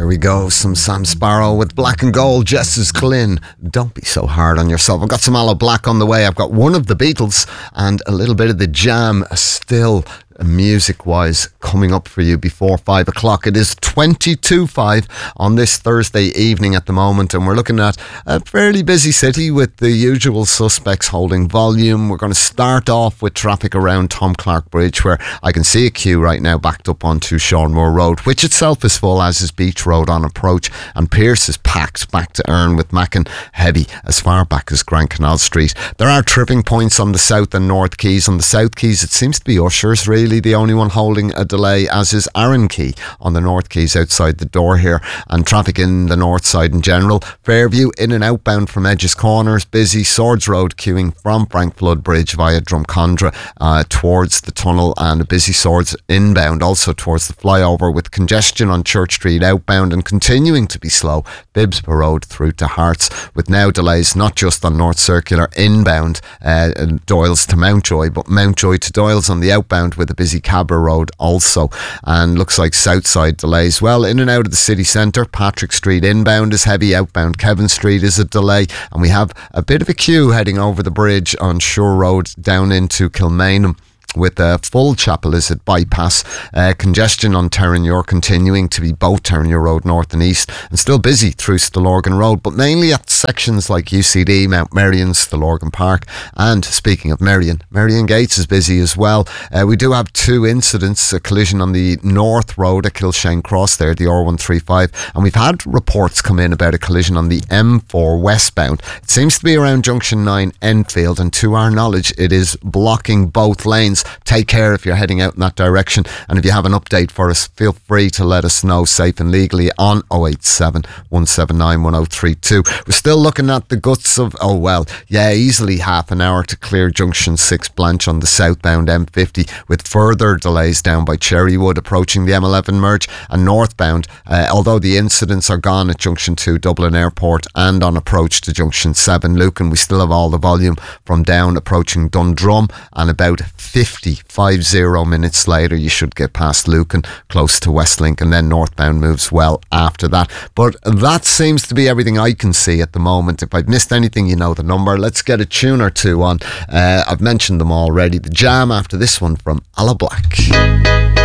There we go, some Sam Sparrow with Black and Gold, just as Glyn. Don't be so hard on yourself. I've got some Aloe Black on the way. I've got one of the Beatles and a little bit of the Jam still music-wise coming up for you before 5 o'clock. It is 22:05 on this Thursday evening at the moment, and we're looking at a fairly busy city with the usual suspects holding volume. We're going to start off with traffic around Tom Clark Bridge, where I can see a queue right now backed up onto Seanmore Road, which itself is full, as is Beach Road on approach, and Pearse is packed back to Earn, with Mackin heavy as far back as Grand Canal Street. There are tripping points on the South and North Quays. On the South Quays, it seems to be Ushers really the only one holding a delay, as is Arran Quay on the North Quays outside the door here, and traffic in the north side in general. Fairview in and outbound from Edges Corners, busy. Swords Road queuing from Frank Flood Bridge via Drumcondra towards the tunnel, and a busy Swords inbound also towards the flyover, with congestion on Church Street outbound and continuing to be slow Bibsborough Road through to Hearts, with now delays not just on North Circular inbound Doyles to Mountjoy, but Mountjoy to Doyles on the outbound, with a busy Cabra Road also, and looks like Southside delays. Well, in and out of the city centre, Patrick Street inbound is heavy, outbound Kevin Street is a delay, and we have a bit of a queue heading over the bridge on Shore Road down into Kilmainham, with full Chapel is at bypass. Congestion on Terranure continuing to be both Terranure Road North and East, and still busy through Stillorgan Road, but mainly at sections like UCD, Mount Merrion, Stillorgan Park, and speaking of Merrion Gates is busy as well. We do have two incidents, a collision on the North Road at Kilshane Cross there, the R135, and we've had reports come in about a collision on the M4 westbound. It seems to be around Junction 9 Enfield, and to our knowledge it is blocking both lanes. Take care if you're heading out in that direction, and if you have an update for us, feel free to let us know safe and legally on 087 179 1032. We're still looking at the guts of, easily half an hour to clear Junction 6 Blanche on the southbound M50, with further delays down by Cherrywood approaching the M11 merge, and northbound, although the incidents are gone at Junction 2 Dublin Airport and on approach to Junction 7 Lucan, we still have all the volume from down approaching Dundrum, and about 50 minutes later you should get past Lucan close to Westlink, and then northbound moves well after that. But that seems to be everything I can see at the moment. If I've missed anything, you know the number. Let's get a tune or two on. I've mentioned them already. The Jam after this one from Aloe Black.